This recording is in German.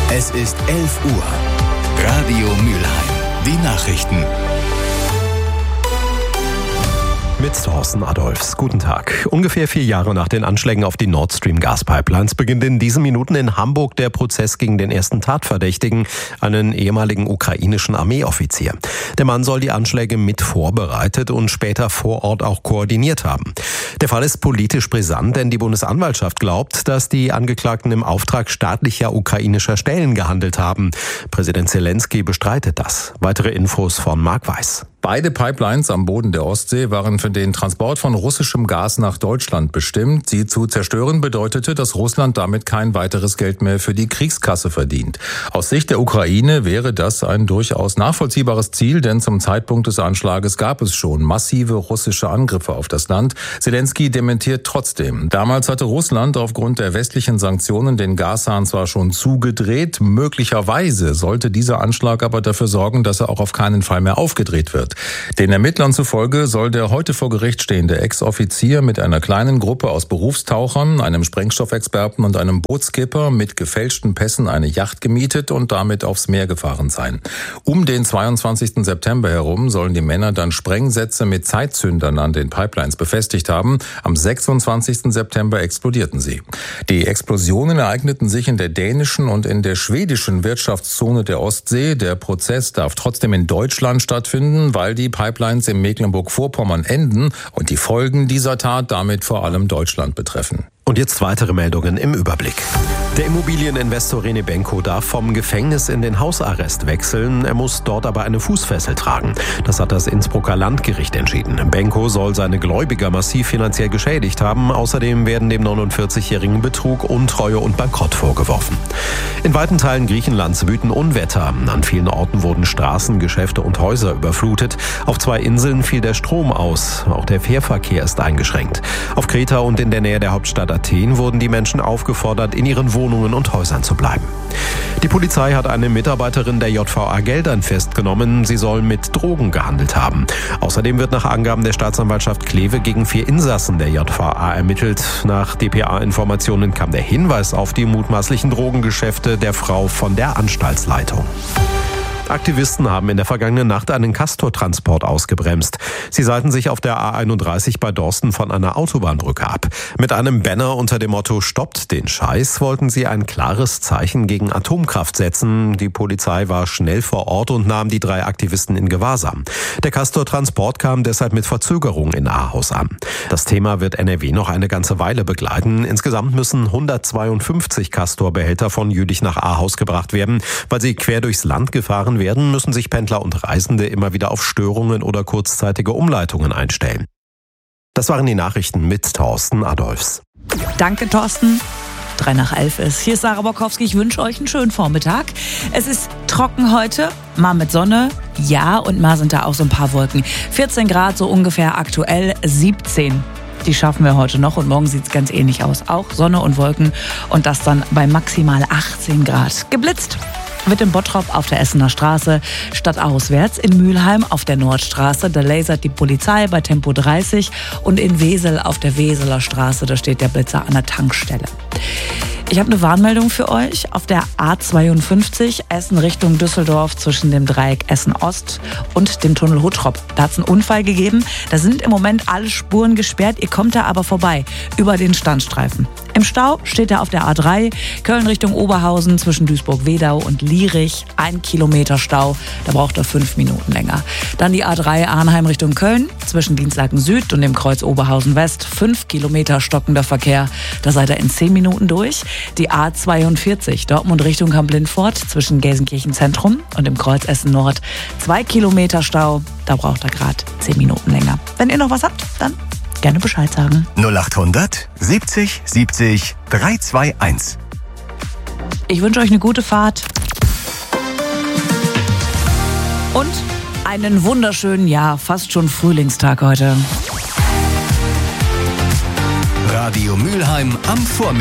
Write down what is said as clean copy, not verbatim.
Es ist 11 Uhr. Radio Mülheim. Die Nachrichten. Mit Thorsten Adolphs. Guten Tag. Ungefähr 4 Jahre nach den Anschlägen auf die Nord Stream Gaspipelines beginnt in diesen Minuten in Hamburg der Prozess gegen den ersten Tatverdächtigen, einen ehemaligen ukrainischen Armeeoffizier. Der Mann soll die Anschläge mit vorbereitet und später vor Ort auch koordiniert haben. Der Fall ist politisch brisant, denn die Bundesanwaltschaft glaubt, dass die Angeklagten im Auftrag staatlicher ukrainischer Stellen gehandelt haben. Präsident Zelensky bestreitet das. Weitere Infos von Marc Weiß. Beide Pipelines am Boden der Ostsee waren für den Transport von russischem Gas nach Deutschland bestimmt. Sie zu zerstören bedeutete, dass Russland damit kein weiteres Geld mehr für die Kriegskasse verdient. Aus Sicht der Ukraine wäre das ein durchaus nachvollziehbares Ziel, denn zum Zeitpunkt des Anschlages gab es schon massive russische Angriffe auf das Land. Zelensky dementiert trotzdem. Damals hatte Russland aufgrund der westlichen Sanktionen den Gashahn zwar schon zugedreht, möglicherweise sollte dieser Anschlag aber dafür sorgen, dass er auch auf keinen Fall mehr aufgedreht wird. Den Ermittlern zufolge soll der heute vor Gericht stehende Ex-Offizier mit einer kleinen Gruppe aus Berufstauchern, einem Sprengstoffexperten und einem Bootskipper mit gefälschten Pässen eine Yacht gemietet und damit aufs Meer gefahren sein. Um den 22. September herum sollen die Männer dann Sprengsätze mit Zeitzündern an den Pipelines befestigt haben. Am 26. September explodierten sie. Die Explosionen ereigneten sich in der dänischen und in der schwedischen Wirtschaftszone der Ostsee. Der Prozess darf trotzdem in Deutschland stattfinden, weil die Pipelines in Mecklenburg-Vorpommern enden und die Folgen dieser Tat damit vor allem Deutschland betreffen. Und jetzt weitere Meldungen im Überblick. Der Immobilieninvestor René Benko darf vom Gefängnis in den Hausarrest wechseln. Er muss dort aber eine Fußfessel tragen. Das hat das Innsbrucker Landgericht entschieden. Benko soll seine Gläubiger massiv finanziell geschädigt haben. Außerdem werden dem 49-jährigen Betrug, Untreue und Bankrott vorgeworfen. In weiten Teilen Griechenlands wüten Unwetter. An vielen Orten wurden Straßen, Geschäfte und Häuser überflutet. Auf 2 Inseln fiel der Strom aus. Auch der Fährverkehr ist eingeschränkt. Auf Kreta und in der Nähe der Hauptstadt Athen wurden die Menschen aufgefordert, in ihren Wohnungen und Häusern zu bleiben. Die Polizei hat eine Mitarbeiterin der JVA Geldern festgenommen. Sie soll mit Drogen gehandelt haben. Außerdem wird nach Angaben der Staatsanwaltschaft Kleve gegen 4 Insassen der JVA ermittelt. Nach dpa-Informationen kam der Hinweis auf die mutmaßlichen Drogengeschäfte der Frau von der Anstaltsleitung. Aktivisten haben in der vergangenen Nacht einen Castor-Transport ausgebremst. Sie seilten sich auf der A31 bei Dorsten von einer Autobahnbrücke ab. Mit einem Banner unter dem Motto "Stoppt den Scheiß" wollten sie ein klares Zeichen gegen Atomkraft setzen. Die Polizei war schnell vor Ort und nahm die 3 Aktivisten in Gewahrsam. Der Castor-Transport kam deshalb mit Verzögerung in Ahaus an. Das Thema wird NRW noch eine ganze Weile begleiten. Insgesamt müssen 152 Castor-Behälter von Jülich nach Ahaus gebracht werden. Weil sie quer durchs Land gefahren werden, müssen sich Pendler und Reisende immer wieder auf Störungen oder kurzzeitige Umleitungen einstellen. Das waren die Nachrichten mit Thorsten Adolphs. Danke, Thorsten. 3 nach 11 ist. Hier ist Sarah Bokowski. Ich wünsche euch einen schönen Vormittag. Es ist trocken heute, mal mit Sonne, ja, und mal sind da auch so ein paar Wolken. 14 Grad so ungefähr, aktuell 17. Die schaffen wir heute noch und morgen sieht es ganz ähnlich aus. Auch Sonne und Wolken und das dann bei maximal 18 Grad. Geblitzt wird in Bottrop auf der Essener Straße, stadtauswärts in Mülheim auf der Nordstraße. Da lasert die Polizei bei Tempo 30 und in Wesel auf der Weseler Straße, da steht der Blitzer an der Tankstelle. Ich habe eine Warnmeldung für euch auf der A52 Essen Richtung Düsseldorf zwischen dem Dreieck Essen-Ost und dem Tunnel Huttrop. Da hat es einen Unfall gegeben. Da sind im Moment alle Spuren gesperrt. Ihr kommt da aber vorbei über den Standstreifen. Im Stau steht er auf der A3 Köln Richtung Oberhausen zwischen Duisburg-Wedau und Lierich. 1 Kilometer Stau. Da braucht er 5 Minuten länger. Dann die A3 Arnheim Richtung Köln zwischen Dienstlaken Süd und dem Kreuz Oberhausen West. 5 Kilometer stockender Verkehr. Da seid ihr in 10 Minuten durch. Die A42 Dortmund Richtung Kamp-Lindfort zwischen Gelsenkirchen Zentrum und dem Kreuz Essen Nord. 2 Kilometer Stau, da braucht er gerade 10 Minuten länger. Wenn ihr noch was habt, dann gerne Bescheid sagen. 0800 70 70 321. Ich wünsche euch eine gute Fahrt. Und einen wunderschönen, fast schon Frühlingstag heute. Radio Mülheim am Vormittag.